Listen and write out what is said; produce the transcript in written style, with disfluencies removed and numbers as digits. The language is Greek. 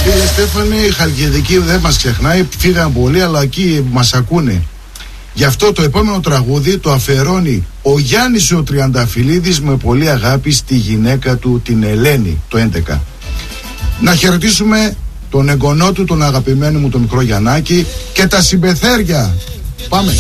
Κύριε Στέφανε, η Χαλκιδική δεν μας ξεχνάει, φύγαν πολλοί, αλλά εκεί μας ακούνε. Γι' αυτό το επόμενο τραγούδι το αφιερώνει ο Γιάννης ο Τριανταφυλλίδης με πολύ αγάπη στη γυναίκα του, την Ελένη, το 11. Να χαιρετήσουμε τον εγγονό του, τον αγαπημένο μου τον μικρό Γιαννάκη και τα συμπεθέρια. Πάμε.